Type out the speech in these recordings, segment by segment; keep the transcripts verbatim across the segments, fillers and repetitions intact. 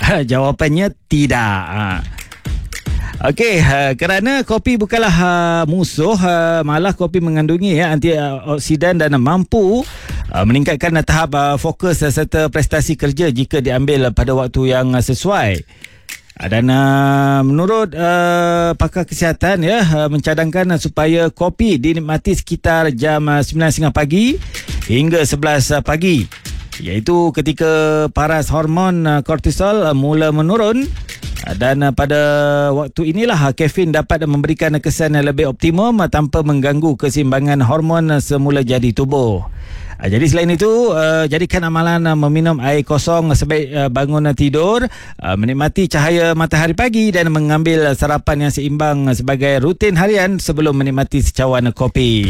Jawapannya tidak. Ha. Okey, uh, kerana kopi bukanlah uh, musuh, uh, malah kopi mengandungi ya, antioksidan dan mampu uh, meningkatkan uh, tahap uh, fokus uh, serta prestasi kerja jika diambil uh, pada waktu yang uh, sesuai. Uh, dan uh, menurut uh, pakar kesihatan ya, uh, mencadangkan uh, supaya kopi dinikmati sekitar jam uh, sembilan tiga puluh pagi hingga sebelas uh, pagi, iaitu ketika paras hormon uh, kortisol uh, mula menurun. Dan pada waktu inilah kafein dapat memberikan kesan yang lebih optimum tanpa mengganggu keseimbangan hormon semula jadi tubuh. Jadi selain itu, jadikan amalan meminum air kosong sebaik bangun tidur, menikmati cahaya matahari pagi dan mengambil sarapan yang seimbang sebagai rutin harian sebelum menikmati secawan kopi.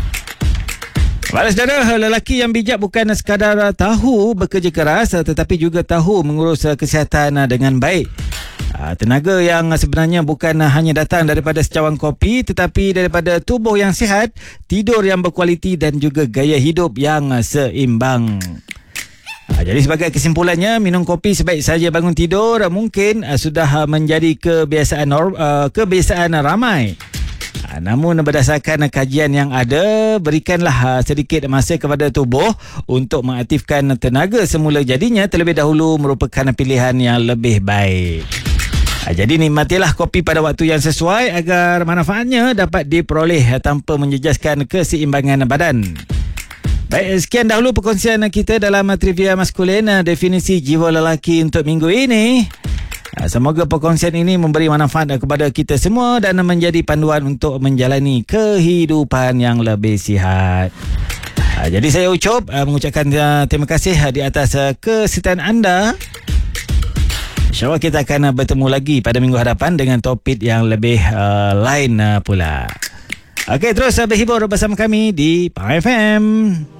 Para saudara, lelaki yang bijak bukan sekadar tahu bekerja keras tetapi juga tahu mengurus kesihatan dengan baik. Tenaga yang sebenarnya bukan hanya datang daripada secawan kopi tetapi daripada tubuh yang sihat, tidur yang berkualiti dan juga gaya hidup yang seimbang. Jadi sebagai kesimpulannya, minum kopi sebaik saja bangun tidur mungkin sudah menjadi kebiasaan kebiasaan ramai. Namun berdasarkan kajian yang ada, berikanlah sedikit masa kepada tubuh untuk mengaktifkan tenaga semula jadinya terlebih dahulu merupakan pilihan yang lebih baik. Jadi nikmatilah kopi pada waktu yang sesuai agar manfaatnya dapat diperoleh tanpa menjejaskan keseimbangan badan. Baik, sekian dahulu perkongsian kita dalam trivia maskulin, definisi jiwa lelaki untuk minggu ini. Semoga perkongsian ini memberi manfaat kepada kita semua dan menjadi panduan untuk menjalani kehidupan yang lebih sihat. Jadi saya Ucup mengucapkan terima kasih di atas kesetiaan anda. InsyaAllah kita akan bertemu lagi pada minggu hadapan dengan topik yang lebih uh, lain uh, pula. Okey, terus berhibur bersama kami di Pang F M.